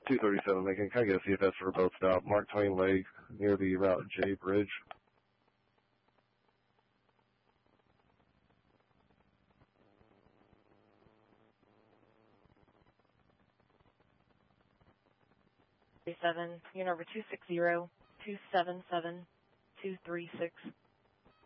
237 Lincoln. Can I get a CFS for a boat stop? Mark Twain Lake near the Route J Bridge. Unit number 260-277-236.